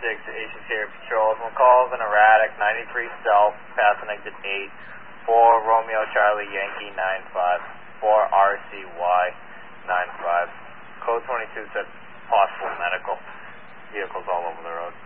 Asian Area Patrols. McCall of an erratic, 93 South, passing exit 8, 4 Romeo Charlie Yankee 95, 4 RCY 95. Code 22 said possible medical. Vehicles all over the road.